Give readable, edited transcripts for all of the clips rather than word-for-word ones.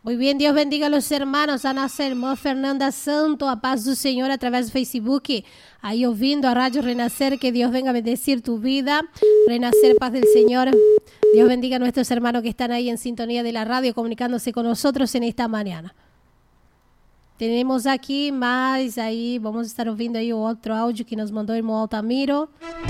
Muy bien, Dios bendiga a los hermanos. Ana Sermó, Fernanda Santo, a paz do Senhor através do Facebook. Aí ouvindo a Rádio Renascer, que Dios venga a bendecir tu vida. Renacer, paz del Señor. Dios bendiga a nuestros hermanos que están ahí en sintonía de la radio, comunicándose con nosotros en esta mañana. Tenemos aqui mais aí, vamos estar ouvindo aí o outro áudio que nos mandou o irmão Altamiro.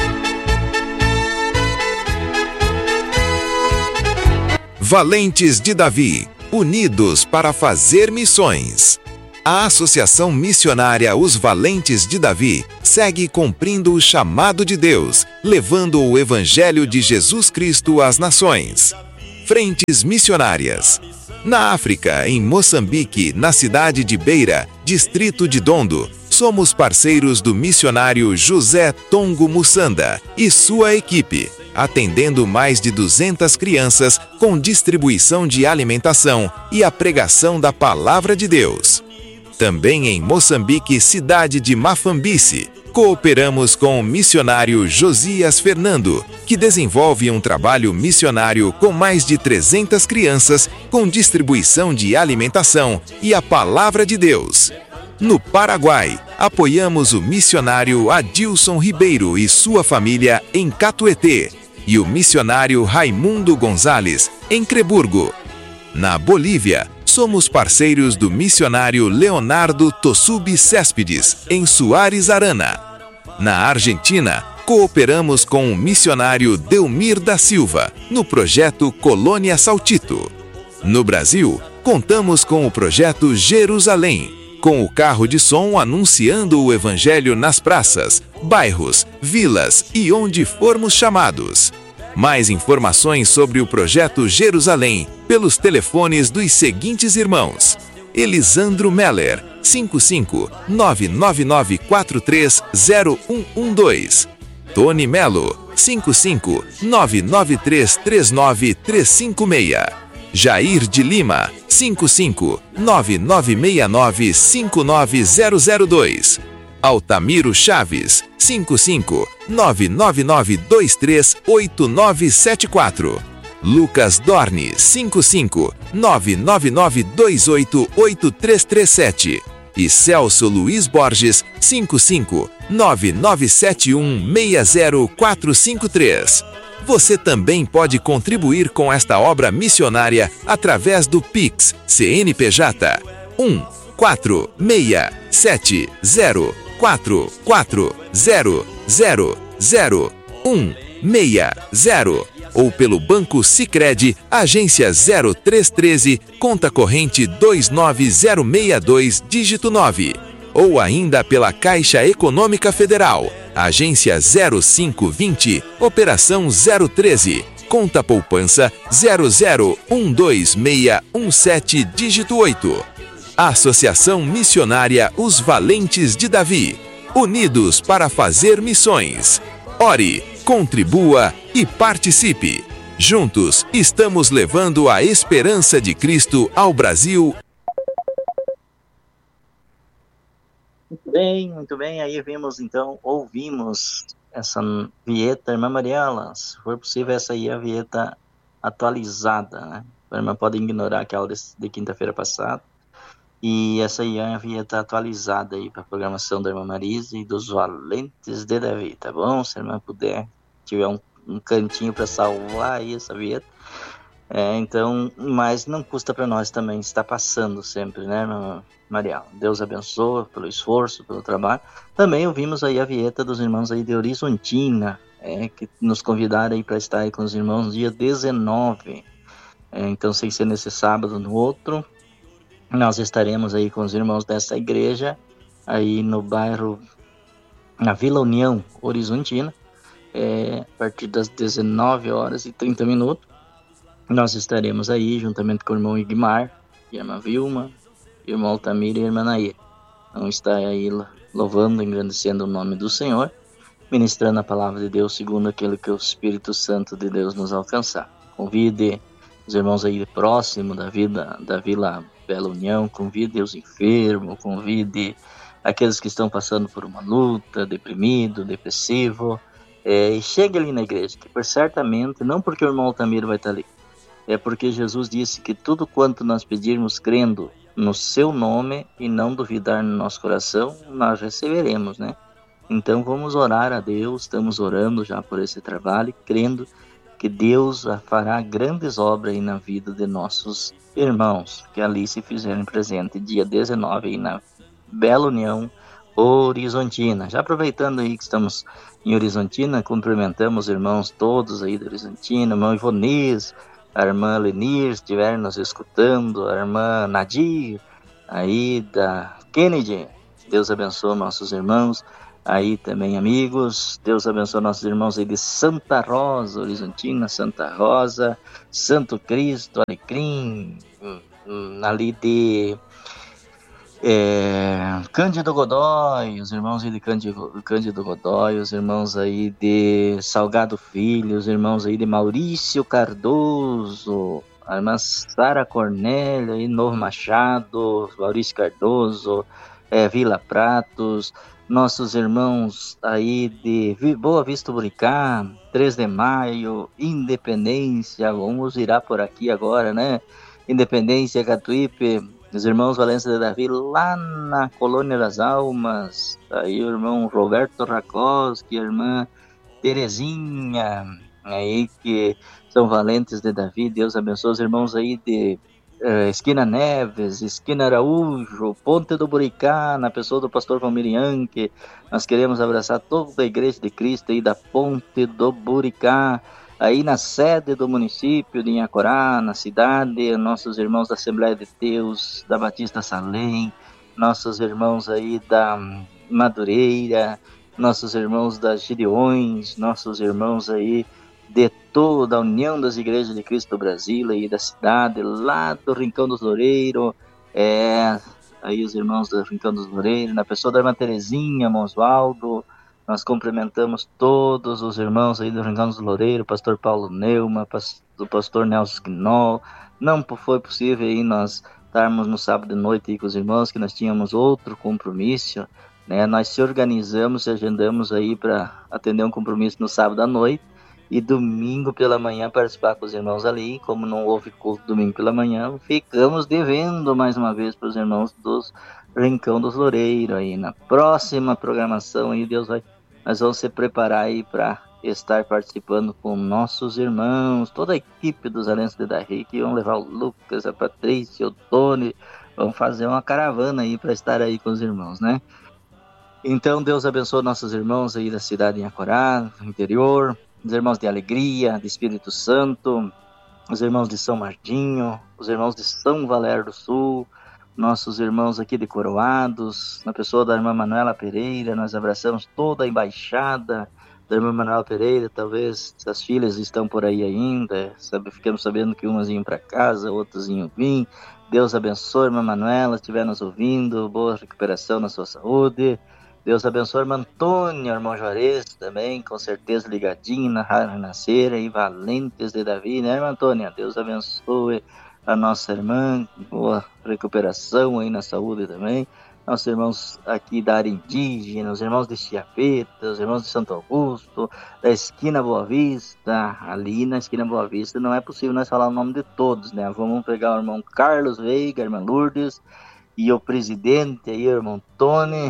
Valentes de Davi, unidos para fazer missões. A Associação Missionária Os Valentes de Davi segue cumprindo o chamado de Deus, levando o Evangelho de Jesus Cristo às nações. Frentes missionárias. Na África, em Moçambique, na cidade de Beira, distrito de Dondo, somos parceiros do missionário José Tongo Mussanda e sua equipe, atendendo mais de 200 crianças com distribuição de alimentação e a pregação da Palavra de Deus. Também em Moçambique, cidade de Mafambice, cooperamos com o missionário Josias Fernando, que desenvolve um trabalho missionário com mais de 300 crianças com distribuição de alimentação e a Palavra de Deus. No Paraguai, apoiamos o missionário Adilson Ribeiro e sua família em Catuetê e o missionário Raimundo Gonzalez em Creburgo. Na Bolívia, somos parceiros do missionário Leonardo Tossubi Céspides, em Suárez Arana. Na Argentina, cooperamos com o missionário Delmir da Silva, no projeto Colônia Saltito. No Brasil, contamos com o projeto Jerusalém, com o carro de som anunciando o Evangelho nas praças, bairros, vilas e onde formos chamados. Mais informações sobre o projeto Jerusalém pelos telefones dos seguintes irmãos: Elisandro Meller, 55-999430112. Tony Melo, 55-99339-356. Jair de Lima, 55-9969-59002. Altamiro Chaves, 55-999238974. Lucas Dorne, 55-999288337. E Celso Luiz Borges, 55-997160453. Você também pode contribuir com esta obra missionária através do Pix CNPJ 1466044000160 ou pelo Banco Sicredi, agência 0313, conta corrente 29062, dígito 9, ou ainda pela Caixa Econômica Federal, agência 0520, operação 013, conta poupança 00126617, dígito 8. Associação Missionária Os Valentes de Davi, unidos para fazer missões. Ore, contribua e participe. Juntos, estamos levando a esperança de Cristo ao Brasil. Muito bem. Aí ouvimos essa vinheta, irmã Mariela. Se for possível, essa aí é a vinheta atualizada, né? A irmã pode ignorar aquela de quinta-feira passada. E essa aí é a vinheta atualizada aí para a programação da irmã Marisa e dos Valentes de Davi, tá bom? Se a irmã puder, tiver um cantinho para salvar aí essa vinheta. Então, mas não custa para nós também estar passando sempre, né, irmã Mariela? Deus abençoe pelo esforço, pelo trabalho. Também ouvimos aí a vinheta dos irmãos aí de Horizontina, que nos convidaram aí para estar aí com os irmãos no dia 19. Então, sem ser nesse sábado, no outro, nós estaremos aí com os irmãos dessa igreja, aí no bairro, na Vila União, Horizontina, a partir das 19h30. Nós estaremos aí, juntamente com o irmão Igmar, a irmã Vilma, o irmão Altamiro e a irmã Nair. Vamos estar aí louvando, engrandecendo o nome do Senhor, ministrando a palavra de Deus segundo aquilo que o Espírito Santo de Deus nos alcançar. Convide os irmãos aí próximo da Vila Bela União, convide os enfermos, convide aqueles que estão passando por uma luta, deprimido, depressivo, e chegue ali na igreja, que certamente, não porque o irmão Altamiro vai estar ali, é porque Jesus disse que tudo quanto nós pedirmos crendo no seu nome e não duvidar no nosso coração, nós receberemos, né? Então vamos orar a Deus, estamos orando já por esse trabalho, crendo que Deus fará grandes obras aí na vida de nossos irmãos, que ali se fizerem presente, dia 19 aí na Bela União Horizontina. Já aproveitando aí que estamos em Horizontina, cumprimentamos os irmãos todos aí da Horizontina, irmão Ivonês, a irmã Lenir, estiverem nos escutando, a irmã Nadir, aí da Kennedy. Deus abençoe nossos irmãos aí também, amigos. Deus abençoe nossos irmãos aí de Santa Rosa, Horizontina, Santa Rosa, Santo Cristo, Alecrim, ali de Cândido Godói, os irmãos aí de Cândido Godói, os irmãos aí de Salgado Filho, os irmãos aí de Maurício Cardoso, a irmã Sara Cornélia, aí Novo Machado, Maurício Cardoso, Vila Pratos, nossos irmãos aí de Boa Vista Buricá, 3 de Maio, Independência, vamos virar por aqui agora, né? Independência, Catuípe, os irmãos Valência de Davi, lá na Colônia das Almas, aí o irmão Roberto Rakoski, a irmã Terezinha, aí que são valentes de Davi. Deus abençoe os irmãos aí de Esquina Neves, Esquina Araújo, Ponte do Buricá, na pessoa do pastor Valmir, que nós queremos abraçar toda a igreja de Cristo aí da Ponte do Buricá, aí na sede do município de Inhacorá, na cidade, nossos irmãos da Assembleia de Deus, da Batista Salém, nossos irmãos aí da Madureira, nossos irmãos das Gideões, nossos irmãos aí de toda a União das Igrejas de Cristo do Brasil e da cidade, lá do Rincão dos Loureiros, aí os irmãos do Rincão dos Loureiros, na pessoa da irmã Terezinha, Oswaldo, nós cumprimentamos todos os irmãos aí do Rincão dos Loureiros, pastor Paulo Neuma, do pastor Nelson Quinol. Não foi possível aí nós estarmos no sábado de noite aí com os irmãos, que nós tínhamos outro compromisso, né? Nós se organizamos e agendamos aí para atender um compromisso no sábado à noite, e domingo pela manhã participar com os irmãos ali. Como não houve culto domingo pela manhã, ficamos devendo mais uma vez para os irmãos dos Rincão dos Loureiros. Aí na próxima programação aí nós vamos se preparar aí para estar participando com nossos irmãos, toda a equipe dos Alianças de Davi, que vão levar o Lucas, a Patrícia, o Tony, vão fazer uma caravana aí para estar aí com os irmãos, né? Então Deus abençoe nossos irmãos aí da cidade de Inhacorá, do interior, os irmãos de Alegria, de Espírito Santo, os irmãos de São Martinho, os irmãos de São Valério do Sul, nossos irmãos aqui de Coroados, na pessoa da irmã Manuela Pereira. Nós abraçamos toda a embaixada da irmã Manuela Pereira. Talvez as filhas estão por aí ainda, ficamos sabendo que umas iam para casa, outras iam vir. Deus abençoe, irmã Manuela, se estiver nos ouvindo, boa recuperação na sua saúde. Deus abençoe a irmã Antônia, irmão Juarez também, com certeza ligadinho na Rádio Renascer e Valentes de Davi, né, irmã Antônia? Deus abençoe a nossa irmã, boa recuperação aí na saúde também. Nossos irmãos aqui da área indígena, os irmãos de Chiapeta, os irmãos de Santo Augusto, da Esquina Boa Vista. Ali na Esquina Boa Vista não é possível nós falar o nome de todos, né? Vamos pegar o irmão Carlos Veiga, a irmã Lourdes, e o presidente aí, o irmão Tony,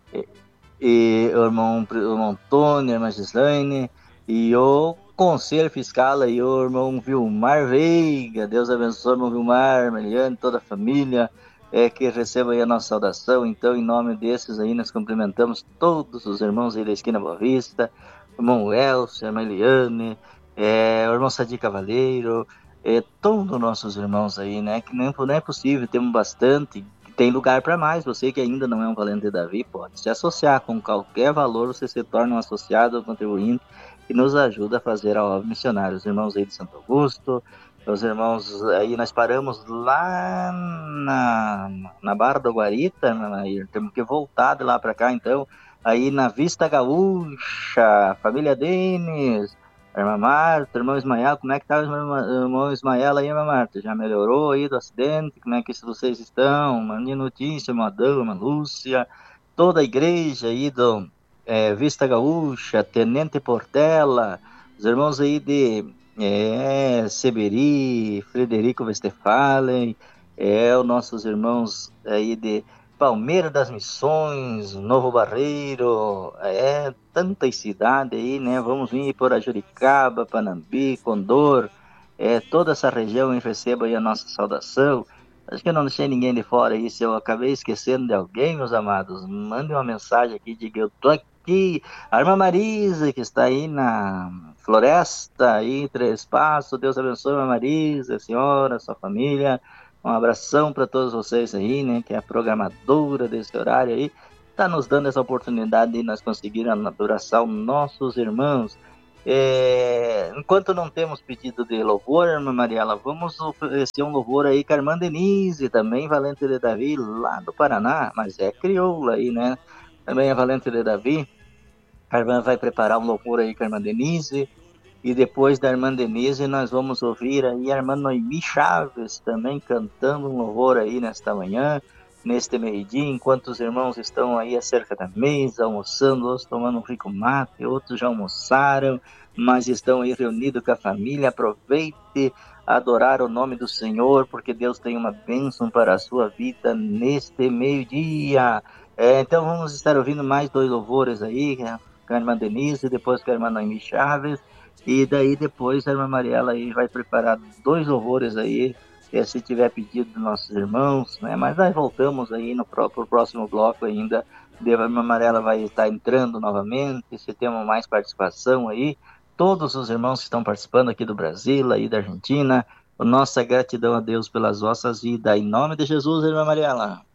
e o irmão Tony, a irmã Gislaine, e o conselho fiscal aí, o irmão Vilmar Veiga. Deus abençoe o irmão Vilmar, Meliane, toda a família, que receba aí a nossa saudação. Então, em nome desses aí, nós cumprimentamos todos os irmãos aí da Esquina Boa Vista, o irmão Elcio, a irmã Eliane, o irmão Sadi Cavaleiro, todos os nossos irmãos aí, né, que não é possível, temos bastante. Tem lugar para mais. Você que ainda não é um valente de Davi, pode se associar com qualquer valor, você se torna um associado ou contribuinte e nos ajuda a fazer a obra missionária. Os irmãos aí de Santo Augusto, os irmãos aí, nós paramos lá na Barra do Guarita, temos que voltar de lá para cá, então, aí na Vista Gaúcha, família Denis, a irmã Marta, irmão Ismael. Como é que tá o irmão Ismael aí, irmã Marta? Já melhorou aí do acidente? Como é que vocês estão? Mande notícia, irmã Adão, irmã Lúcia, toda a igreja aí do Vista Gaúcha, Tenente Portela, os irmãos aí de Seberi, Frederico Westphalen, os nossos irmãos aí de Palmeira das Missões, Novo Barreiro, tantas cidades aí, né? Vamos vir por Ajuricaba, Panambi, Condor, toda essa região receba aí a nossa saudação. Acho que eu não deixei ninguém de fora aí. Se eu acabei esquecendo de alguém, meus amados, mande uma mensagem aqui, diga eu tô aqui. A irmã Marisa, que está aí na Floresta, aí em Três Passos. Deus abençoe a irmã Marisa, a senhora, a sua família. Um abração para todos vocês aí, né? Que é a programadora desse horário aí. Está nos dando essa oportunidade de nós conseguirmos adorar nossos irmãos. Enquanto não temos pedido de louvor, irmã Mariela, vamos oferecer um louvor aí com a irmã Denise, também Valente de Davi, lá do Paraná, mas é crioula aí, né? Também é Valente de Davi. A irmã vai preparar um louvor aí com a irmã Denise, e depois da irmã Denise nós vamos ouvir aí a irmã Noemi Chaves também cantando um louvor aí nesta manhã, neste meio-dia, enquanto os irmãos estão aí acerca da mesa, almoçando, outros tomando um rico mate, outros já almoçaram, mas estão aí reunidos com a família. Aproveite adorar o nome do Senhor, porque Deus tem uma bênção para a sua vida neste meio-dia. Então vamos estar ouvindo mais 2 louvores aí, com a irmã Denise, depois com a irmã Noemi Chaves, e daí depois a irmã Mariela aí vai preparar 2 louvores aí, se tiver pedido dos nossos irmãos, né? Mas nós voltamos aí pro próximo bloco ainda. A irmã Mariela vai estar entrando novamente, se temos mais participação aí. Todos os irmãos que estão participando aqui do Brasil, aí da Argentina, nossa gratidão a Deus pelas vossas vidas. Em nome de Jesus, irmã Mariela.